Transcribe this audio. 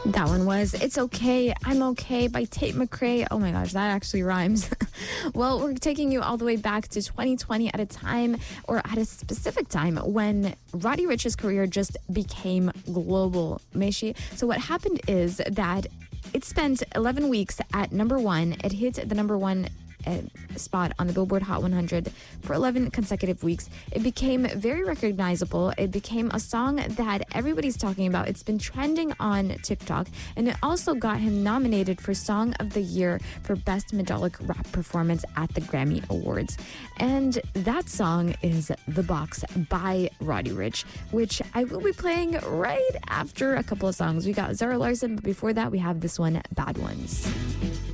That one was It's Okay, I'm Okay by Tate McRae. Oh my gosh, that actually rhymes. Well, we're taking you all the way back to 2020 at a time, or at a specific time, when Roddy Ricch's career just became global, Meshi. So what happened is that it spent 11 weeks at number one. It hit the number one spot on the Billboard Hot 100 for 11 consecutive weeks. It became very recognizable. It became a song that everybody's talking about. It's been trending on TikTok, and it also got him nominated for Song of the Year for Best Melodic Rap Performance at the Grammy Awards. And that song is The Box by Roddy Ricch, which I will be playing right after a couple of songs. We got Zara Larsson, but before that we have this one, Bad Ones.